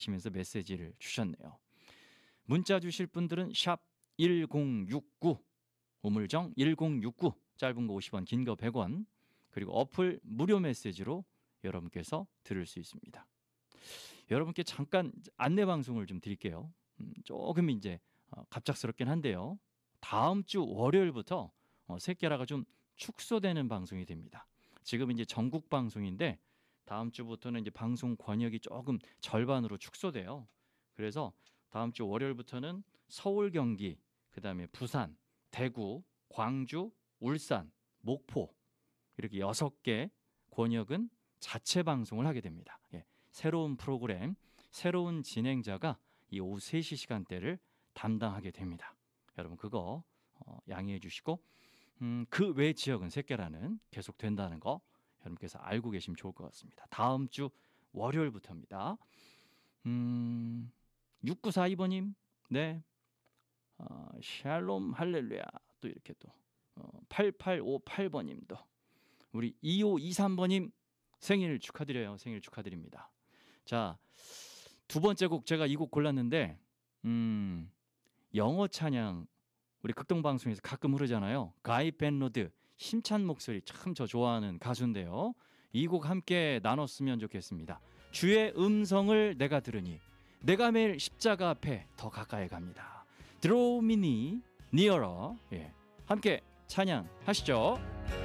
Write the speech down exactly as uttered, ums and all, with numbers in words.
시면서 메시지를 주셨네요. 문자 주실 분들은 샵 일공육구, 우물정 일공육구, 짧은 거 오십 원, 긴 거 백 원, 그리고 어플 무료 메시지로 여러분께서 들을 수 있습니다. 여러분께 잠깐 안내 방송을 좀 드릴게요. 음, 조금 이제 어, 갑작스럽긴 한데요. 다음 주 월요일부터 어, 새끼라가 좀 축소되는 방송이 됩니다. 지금 이제 전국 방송인데 다음 주부터는 이제 방송 권역이 조금 절반으로 축소돼요. 그래서 다음 주 월요일부터는 서울, 경기, 그다음에 부산, 대구, 광주, 울산, 목포 이렇게 여섯 개 권역은 자체 방송을 하게 됩니다. 예, 새로운 프로그램, 새로운 진행자가 이 오후 세 시 시간대를 담당하게 됩니다. 여러분 그거 어, 양해해 주시고 음, 그 외 지역은 새끼라는 계속 된다는 거 여러분께서 알고 계시면 좋을 것 같습니다. 다음 주 월요일부터입니다. 음, 육구사이 번님, 네, 어, 샬롬 할렐루야, 또 이렇게 또 어, 팔팔오팔 번님도, 우리 이오이삼 번님 생일 축하드려요. 생일 축하드립니다. 자, 두 번째 곡 제가 이 곡 골랐는데 음, 영어 찬양 우리 극동방송에서 가끔 흐르잖아요. 가이 벤로드, 힘찬 목소리 참 저 좋아하는 가수인데요. 이 곡 함께 나눴으면 좋겠습니다. 주의 음성을 내가 들으니 내가 매일 십자가 앞에 더 가까이 갑니다. Draw me nearer. 예, 함께 찬양하시죠.